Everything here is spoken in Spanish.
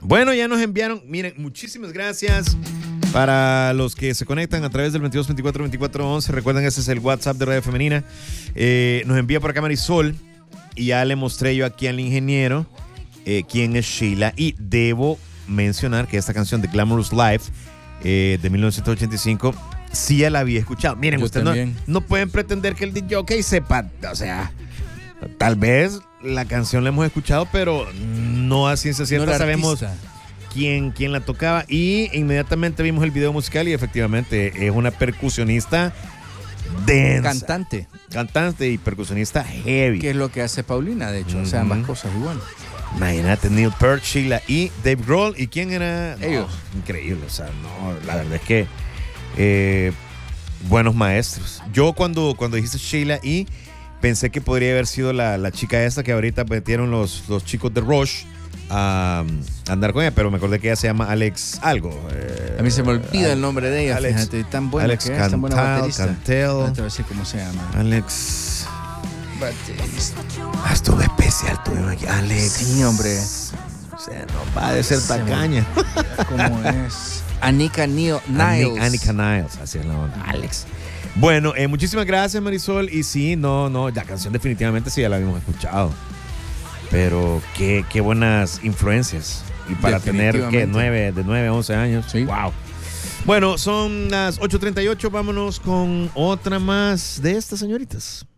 Bueno, ya nos enviaron, miren, muchísimas gracias para los que se conectan a través del 2224-2411. Recuerden, ese es el WhatsApp de Radio Femenina. Nos envía por acá Marisol y ya le mostré yo aquí al ingeniero quién es Sheila. Y debo mencionar que esta canción de Glamorous Life de 1985 sí ya la había escuchado. Miren, ustedes no pueden pretender que el DJ sepa, o sea, tal vez la canción la hemos escuchado, pero no a ciencia cierta sabemos quién la tocaba. Y inmediatamente vimos el video musical y efectivamente es una percusionista densa. Cantante y percusionista heavy. Que es lo que hace Paulina, de hecho. O sea, ambas cosas igual. Imagínate, Neil Peart, Sheila y Dave Grohl. ¿Y quién era? Ellos. No, increíble, o sea, no, la verdad es que buenos maestros. Yo cuando dijiste Sheila y pensé que podría haber sido la chica esta que ahorita metieron los chicos de Rush a andar con ella, pero me acordé que ella se llama Alex algo. A mí se me olvida el nombre de ella, fíjate, tan buena Alex que es, tan buena baterista. Cantel. No te voy a decir cómo se llama. Alex baterista. Estuvo especial, tuvimos aquí. Alex. Sí, hombre. O sea, no va a ser tacaña. ¿Cómo es? Anika Niles. Anika Niles, así es la onda. Alex. Bueno, muchísimas gracias, Marisol. Y sí, no, la canción definitivamente sí ya la habíamos escuchado. Pero qué buenas influencias. Y para tener, ¿qué? De 9 a 11 años. Sí. Wow. Bueno, son las 8:38. Vámonos con otra más de estas señoritas.